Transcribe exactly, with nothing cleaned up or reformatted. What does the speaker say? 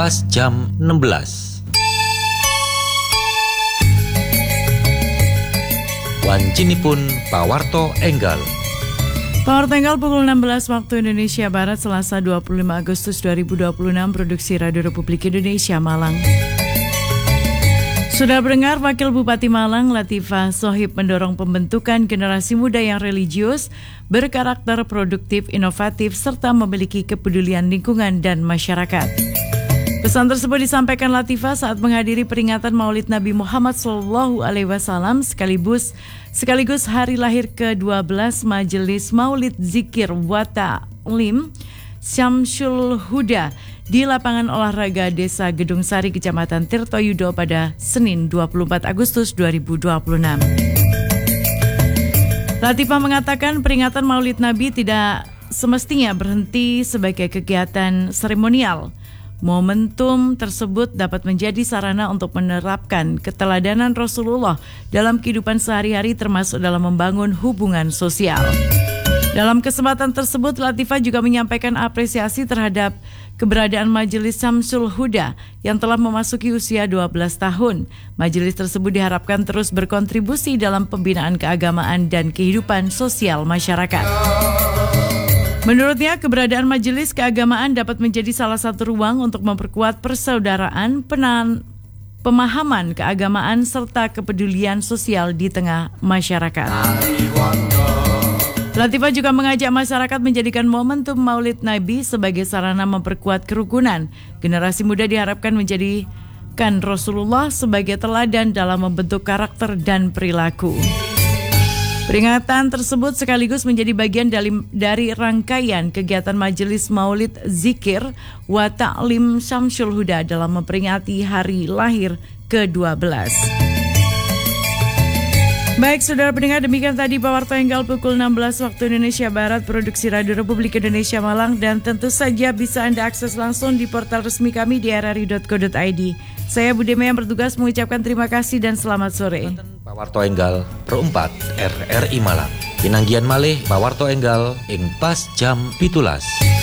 pas jam enam belas. Wancinipun pawarto enggal. Pawarto enggal pukul enam belas waktu Indonesia Barat, Selasa dua puluh lima Agustus dua ribu dua puluh enam, produksi Radio Republik Indonesia Malang. Sudah mendengar Wakil Bupati Malang Latifah Sohib mendorong pembentukan generasi muda yang religius, berkarakter produktif, inovatif, serta memiliki kepedulian lingkungan dan masyarakat. Pesan tersebut disampaikan Latifah saat menghadiri peringatan Maulid Nabi Muhammad shallallahu alaihi wasallam sekaligus sekaligus hari lahir ke dua belas Majelis Maulid Zikir wa Ta'lim Syamsul Huda di lapangan olahraga Desa Gedung Sari, Kecamatan Tirtoyudo pada Senin dua puluh empat Agustus dua ribu dua puluh enam. Latifah mengatakan peringatan Maulid Nabi tidak semestinya berhenti sebagai kegiatan seremonial. Momentum tersebut dapat menjadi sarana untuk menerapkan keteladanan Rasulullah dalam kehidupan sehari-hari, termasuk dalam membangun hubungan sosial. Dalam kesempatan tersebut, Latifah juga menyampaikan apresiasi terhadap keberadaan Majelis Syamsul Huda yang telah memasuki usia dua belas tahun. Majelis tersebut diharapkan terus berkontribusi dalam pembinaan keagamaan dan kehidupan sosial masyarakat. Menurutnya, keberadaan majelis keagamaan dapat menjadi salah satu ruang untuk memperkuat persaudaraan, penan, pemahaman keagamaan, serta kepedulian sosial di tengah masyarakat. Latifah juga mengajak masyarakat menjadikan momentum Maulid Nabi sebagai sarana memperkuat kerukunan. Generasi muda diharapkan menjadikan Rasulullah sebagai teladan dalam membentuk karakter dan perilaku. Peringatan tersebut sekaligus menjadi bagian dari, dari rangkaian kegiatan Majelis Maulid Zikir wa Ta'lim Syamsul Huda dalam memperingati hari lahir ke dua belas. Baik, saudara pendengar, demikian tadi Pawarto Enggal pukul enam belas waktu Indonesia Barat, produksi Radio Republik Indonesia Malang, dan tentu saja bisa Anda akses langsung di portal resmi kami di r r i dot co dot i d. Saya Budeme yang bertugas mengucapkan terima kasih dan selamat sore. Pawarto Enggal perempat R R I Malang. Pinanggian malih Pawarto Enggal ing pas jam pitulas.